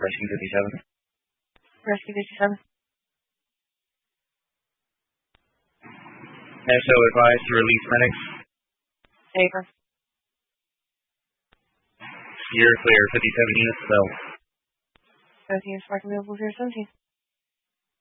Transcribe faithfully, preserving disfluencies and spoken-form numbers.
Rescue fifty-seven. Rescue fifty-seven. S O advised to release medics. Paper. You're clear. fifty-seven units, so. Both units marked available zero seventeen.